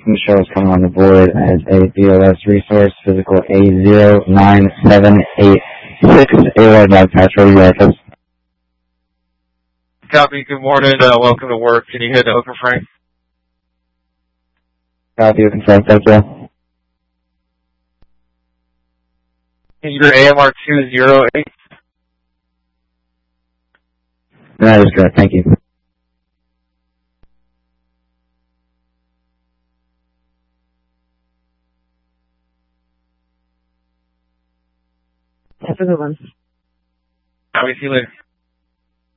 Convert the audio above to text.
Michelle is coming on the board as a BOS resource, physical A09786, AY Dog Patrol, URFS. Copy, good morning, welcome to work. Can you hit Oaken Frank? Copy, Oaken Frank, thank you. Your AMR 208. That is correct, thank you. Have a good one. Copy, see you later.